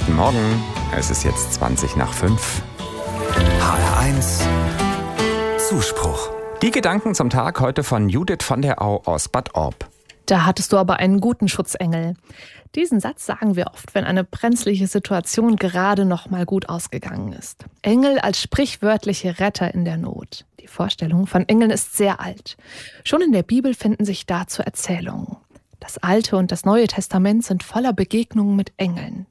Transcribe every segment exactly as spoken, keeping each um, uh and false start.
Guten Morgen, es ist jetzt zwanzig nach fünf. H R eins Zuspruch. Die Gedanken zum Tag heute von Judith von der Au aus Bad Orb. Da hattest du aber einen guten Schutzengel. Diesen Satz sagen wir oft, wenn eine brenzliche Situation gerade noch mal gut ausgegangen ist. Engel als sprichwörtliche Retter in der Not. Die Vorstellung von Engeln ist sehr alt. Schon in der Bibel finden sich dazu Erzählungen. Das Alte und das Neue Testament sind voller Begegnungen mit Engeln.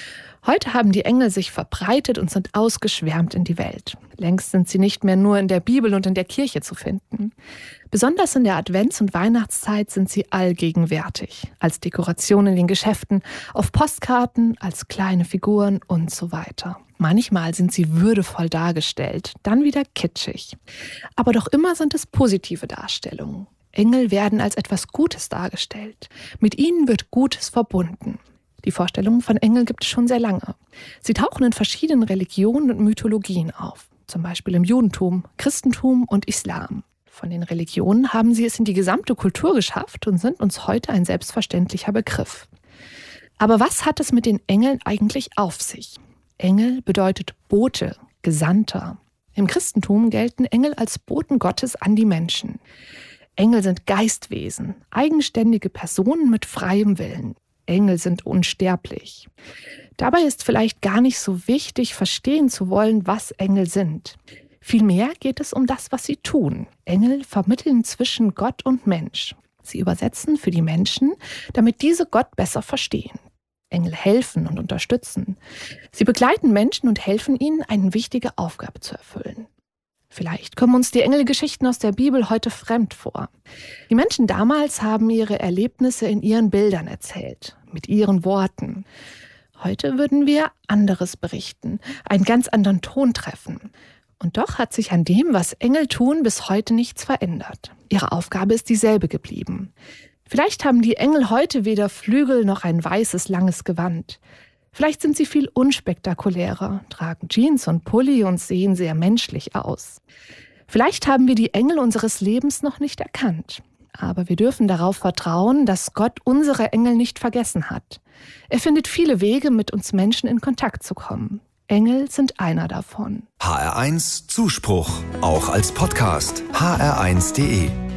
Heute haben die Engel sich verbreitet und sind ausgeschwärmt in die Welt. Längst sind sie nicht mehr nur in der Bibel und in der Kirche zu finden. Besonders in der Advents- und Weihnachtszeit sind sie allgegenwärtig. Als Dekoration in den Geschäften, auf Postkarten, als kleine Figuren und so weiter. Manchmal sind sie würdevoll dargestellt, dann wieder kitschig. Aber doch immer sind es positive Darstellungen. Engel werden als etwas Gutes dargestellt. Mit ihnen wird Gutes verbunden. Die Vorstellungen von Engeln gibt es schon sehr lange. Sie tauchen in verschiedenen Religionen und Mythologien auf. Zum Beispiel im Judentum, Christentum und Islam. Von den Religionen haben sie es in die gesamte Kultur geschafft und sind uns heute ein selbstverständlicher Begriff. Aber was hat es mit den Engeln eigentlich auf sich? Engel bedeutet Bote, Gesandter. Im Christentum gelten Engel als Boten Gottes an die Menschen. Engel sind Geistwesen, eigenständige Personen mit freiem Willen. Engel sind unsterblich. Dabei ist vielleicht gar nicht so wichtig, verstehen zu wollen, was Engel sind. Vielmehr geht es um das, was sie tun. Engel vermitteln zwischen Gott und Mensch. Sie übersetzen für die Menschen, damit diese Gott besser verstehen. Engel helfen und unterstützen. Sie begleiten Menschen und helfen ihnen, eine wichtige Aufgabe zu erfüllen. Vielleicht kommen uns die Engelgeschichten aus der Bibel heute fremd vor. Die Menschen damals haben ihre Erlebnisse in ihren Bildern erzählt, mit ihren Worten. Heute würden wir anderes berichten, einen ganz anderen Ton treffen. Und doch hat sich an dem, was Engel tun, bis heute nichts verändert. Ihre Aufgabe ist dieselbe geblieben. Vielleicht haben die Engel heute weder Flügel noch ein weißes, langes Gewand. Vielleicht sind sie viel unspektakulärer, tragen Jeans und Pulli und sehen sehr menschlich aus. Vielleicht haben wir die Engel unseres Lebens noch nicht erkannt. Aber wir dürfen darauf vertrauen, dass Gott unsere Engel nicht vergessen hat. Er findet viele Wege, mit uns Menschen in Kontakt zu kommen. Engel sind einer davon. H R eins Zuspruch, auch als Podcast. H R eins punkt de